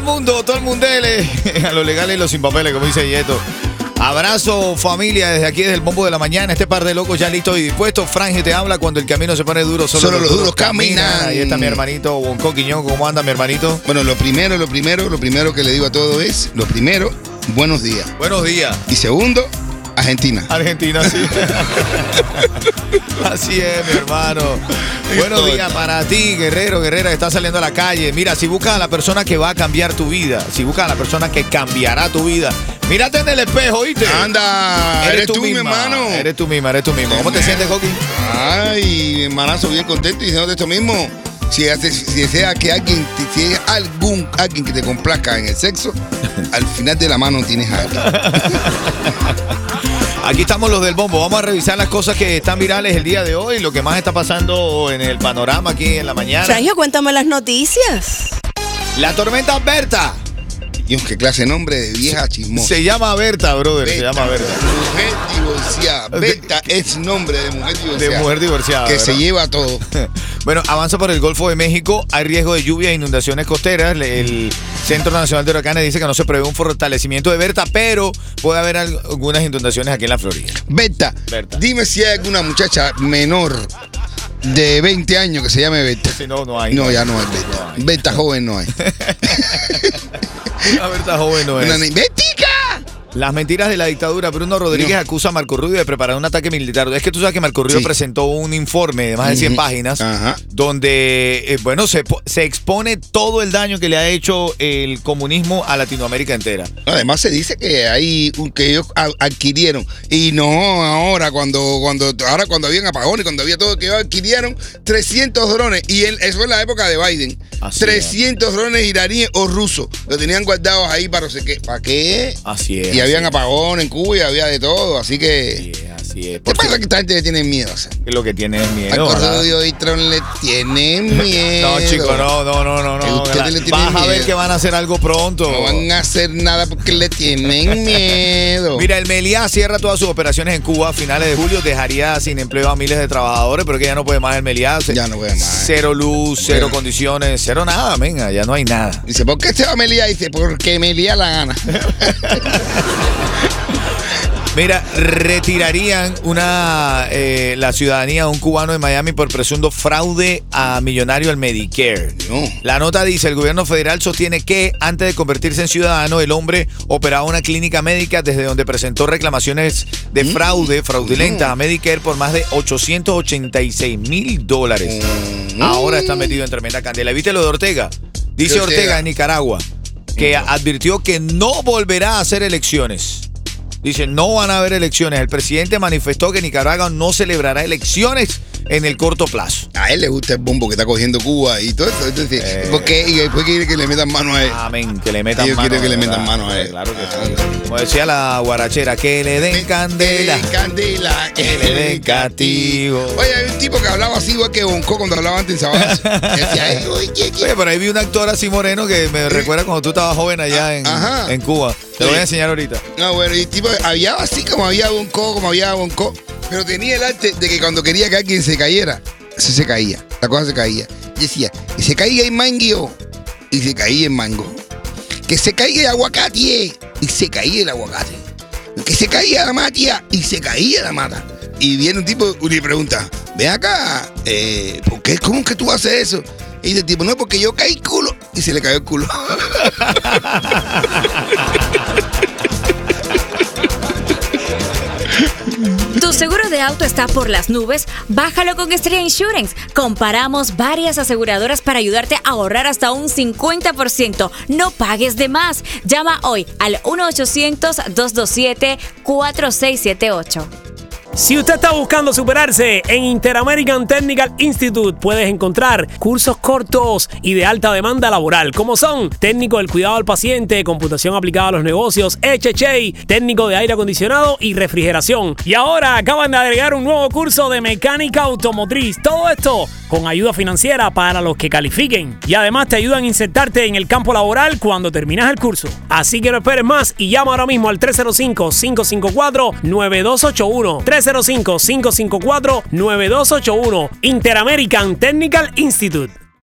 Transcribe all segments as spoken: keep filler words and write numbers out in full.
Mundo, todo el mundo a los legales y los sin papeles, como dice Yeto. Abrazo, familia, desde aquí, desde el bombo de la mañana. Este par de locos ya listos y dispuestos. Franje te habla cuando el camino se pone duro. Solo, Solo los duros caminan. Ahí está mi hermanito Bonco Quiñón. ¿Cómo anda, mi hermanito? Bueno, lo primero, lo primero, lo primero que le digo a todo es, lo primero, buenos días. Buenos días. Y segundo, Argentina. Argentina, sí. Así es, mi hermano. Buenos días para ti, guerrero, guerrera, que estás saliendo a la calle. Mira, si buscas a la persona que va a cambiar tu vida, si buscas a la persona que cambiará tu vida, mírate en el espejo, ¿oíste? Anda, eres, eres tú, mi hermano. Eres tú misma, eres tú mismo. ¿Cómo te sientes, Coqui? Ay, mi hermanazo, bien contento y diciéndote esto mismo. Si, si desea que alguien, si hay algún alguien que te complazca en el sexo, al final de la mano tienes a alguien. Aquí estamos los del bombo. Vamos a revisar las cosas que están virales el día de hoy, lo que más está pasando en el panorama aquí en la mañana. Sergio, cuéntame las noticias. La tormenta Berta. Dios, qué clase de nombre de vieja chismosa. Se llama Berta, brother. Berta, se llama Berta. Mujer divorciada. Berta es nombre de mujer divorciada. De mujer divorciada. Que ¿verdad? se lleva todo. Bueno, avanza por el Golfo de México. Hay riesgo de lluvia e inundaciones costeras. El Centro Nacional de Huracanes dice que no se prevé un fortalecimiento de Berta, pero puede haber algunas inundaciones aquí en la Florida. Berta, Berta. Dime si hay alguna muchacha menor de veinte años que se llame Berta. Si no, no hay. No, no ya no hay Berta. No hay. Berta joven no hay. Una Berta joven no es. Una ¡Betica! Las mentiras de la dictadura. Bruno Rodríguez no. acusa a Marco Rubio de preparar un ataque militar. Es que tú sabes que Marco Rubio sí. presentó un informe de más de cien uh-huh. páginas Ajá. donde, eh, bueno, se, se expone todo el daño que le ha hecho el comunismo a Latinoamérica entera. Además se dice que hay un, que ellos adquirieron y no ahora cuando cuando ahora cuando habían apagones, cuando había todo, que ellos adquirieron trescientos drones y él, eso fue en la época de Biden. Así trescientos es. drones iraníes o rusos. Lo tenían guardados ahí para no sé qué. ¿Para qué? Así es. Y habían apagones en Cuba y había de todo, así que... Así es, así es. ¿Qué pasa que esta gente le tiene miedo? O sea, que lo que tiene es miedo. Al Correo y Tron le tienen miedo. No, chico, no, no, no, no. no. Ustedes le tienen Vas miedo. a ver que van a hacer algo pronto. No van a hacer nada porque le tienen miedo. Mira, el Meliá cierra todas sus operaciones en Cuba a finales de julio. Dejaría sin empleo a miles de trabajadores, pero que ya no puede más el Meliá. Ya no puede más. Cero luz, no cero condiciones, cero nada, venga, ya no hay nada. Dice, ¿por qué se va a Meliá? Dice, porque Meliá la gana. Mira, retirarían una eh, la ciudadanía a un cubano de Miami por presunto fraude a millonario al Medicare. No. La nota dice, el gobierno federal sostiene que antes de convertirse en ciudadano, el hombre operaba una clínica médica desde donde presentó reclamaciones de fraude, fraudulentas no. a Medicare por más de ochocientos ochenta y seis mil dólares. No. Ahora está metido en tremenda candela. ¿Viste lo de Ortega? Dice Ortega, Ortega en Nicaragua que no. advirtió que no volverá a hacer elecciones. Dice, no van a haber elecciones. El presidente manifestó que Nicaragua no celebrará elecciones en el corto plazo. A él le gusta el bombo que está cogiendo Cuba y todo esto. Entonces, eh, ¿por qué? Y después quiere que le metan mano a él. Amén, que le metan Yo mano. Yo quiero que le metan mano a él. Claro que sí. Como decía la guarachera, que le den candela. Que le den candela, que le den castigo. Oye, hay un tipo que hablaba así igual que Bonco cuando hablaba antes en Sabazo. Decía, oye, ¿qué, qué? Oye, por ahí vi un actor así moreno que me recuerda cuando tú estabas joven allá en, en Cuba. Te lo voy a enseñar ahorita. No, bueno, y tipo, había así como había Bonco, como había Bonco, pero tenía el arte de que cuando quería que alguien se cayera, se, se caía, la cosa se caía. Y decía, que se caiga el mango, y se caía el mango. Que se caiga el aguacate, y se caía el aguacate. Que se caía la matia, y se caía la mata. Y viene un tipo y le pregunta, ven acá, eh, ¿por qué? ¿Cómo que tú haces eso? Y dice el tipo, no, porque yo caí culo. Y se le cayó el culo. ¿Tu seguro de auto está por las nubes? Bájalo con Estrella Insurance. Comparamos varias aseguradoras para ayudarte a ahorrar hasta un cincuenta por ciento. No pagues de más. Llama hoy al uno ochocientos, dos dos siete, cuatro seis siete ocho. Si usted está buscando superarse, en Interamerican Technical Institute puedes encontrar cursos cortos y de alta demanda laboral, como son técnico del cuidado al paciente, computación aplicada a los negocios, H H A, técnico de aire acondicionado y refrigeración. Y ahora acaban de agregar un nuevo curso de mecánica automotriz. Todo esto con ayuda financiera para los que califiquen. Y además te ayudan a insertarte en el campo laboral cuando terminas el curso. Así que no esperes más y llama ahora mismo al tres cero cinco, cinco cinco cuatro, nueve dos ocho uno. tres cero cinco, cinco cinco cuatro, nueve dos ocho uno. Interamerican Technical Institute.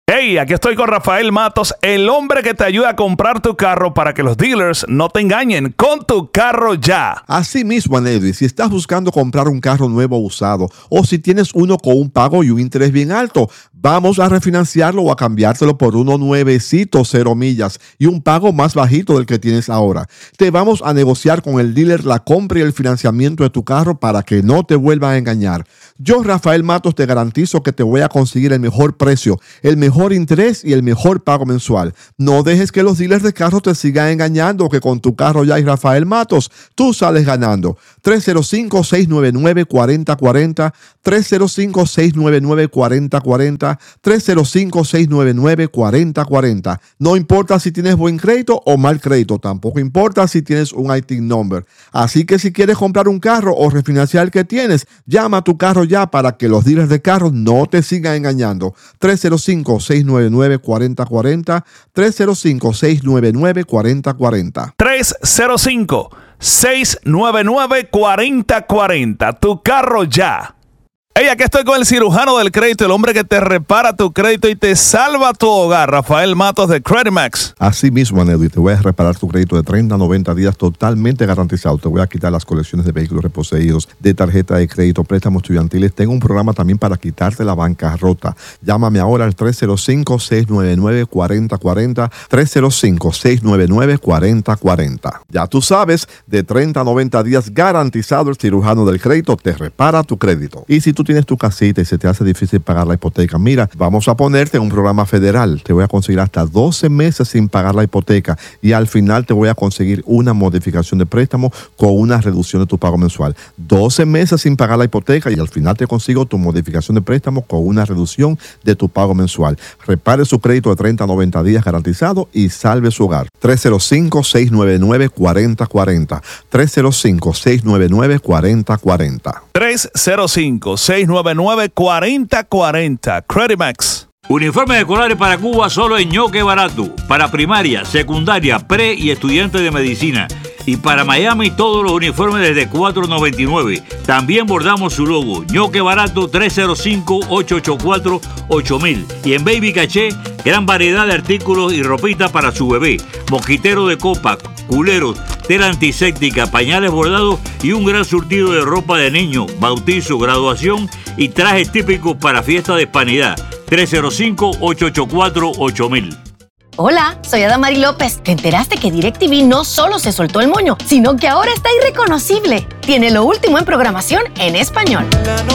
Hey, aquí estoy con Rafael Matos, el hombre que te ayuda a comprar tu carro para que los dealers no te engañen con tu carro ya. Así mismo, Anelvi, si estás buscando comprar un carro nuevo o usado, o si tienes uno con un pago y un interés bien alto, vamos a refinanciarlo o a cambiártelo por uno nuevecito, cero millas, y un pago más bajito del que tienes ahora. Te vamos a negociar con el dealer la compra y el financiamiento de tu carro para que no te vuelvan a engañar. Yo, Rafael Matos, te garantizo que te voy a conseguir el mejor precio, el mejor interés y el mejor pago mensual. No dejes que los dealers de carros te sigan engañando, que con tu carro ya y Rafael Matos, tú sales ganando. tres cero cinco, seis nueve nueve, cuatro cero cuatro cero, tres cero cinco, seis nueve nueve, cuatro cero cuatro cero, tres cero cinco, seis nueve nueve, cuatro cero cuatro cero. No importa si tienes buen crédito o mal crédito, tampoco importa si tienes un I T I N number. Así que si quieres comprar un carro o refinanciar el que tienes, llama a tu carro ya para que los dealers de carros no te sigan engañando. tres cero cinco, seis nueve nueve, cuatro cero cuatro cero, tres cero cinco, seis nueve nueve, cuatro cero cuatro cero. tres cero cinco, seis nueve nueve, cuatro cero cuatro cero. Tu carro ya. Hey, aquí estoy con el cirujano del crédito, el hombre que te repara tu crédito y te salva tu hogar, Rafael Matos de CreditMax. Así mismo, Anelvi, te voy a reparar tu crédito de treinta a noventa días totalmente garantizado. Te voy a quitar las colecciones de vehículos reposeídos, de tarjeta de crédito, préstamos estudiantiles. Tengo un programa también para quitarte la bancarrota. Llámame ahora al tres cero cinco, seis nueve nueve, cuatro cero cuatro cero, tres cero cinco, seis nueve nueve, cuatro cero cuatro cero. Ya tú sabes, de treinta a noventa días garantizado, el cirujano del crédito te repara tu crédito. Y si tú tienes tu casita y se te hace difícil pagar la hipoteca, mira, vamos a ponerte en un programa federal. Te voy a conseguir hasta doce meses sin pagar la hipoteca y al final te voy a conseguir una modificación de préstamo con una reducción de tu pago mensual. doce meses sin pagar la hipoteca y al final te consigo tu modificación de préstamo con una reducción de tu pago mensual. Repare su crédito de treinta a noventa días garantizado y salve su hogar. tres cero cinco, seis nueve nueve, cuatro cero cuatro cero, tres cero cinco, seis nueve nueve, cuatro cero cuatro cero. tres cero cinco, seis nueve nueve, cuatro cero cuatro cero. CreditMax. Uniformes escolares para Cuba solo en Ñoque Barato. Para primaria, secundaria, pre y estudiantes de medicina. Y para Miami todos los uniformes desde cuatro noventa y nueve. También bordamos su logo. Ñoque Barato tres cero cinco, ocho ocho cuatro, ocho mil. Y en Baby Caché, gran variedad de artículos y ropita para su bebé. Mosquitero de copa, culeros, tela antiséptica, pañales bordados y un gran surtido de ropa de niño, bautizo, graduación y trajes típicos para fiesta de hispanidad. tres cero cinco, ocho ocho cuatro, ocho mil. Hola, soy Adamari López. ¿Te enteraste que DirecTV no solo se soltó el moño, sino que ahora está irreconocible? Tiene lo último en programación en español.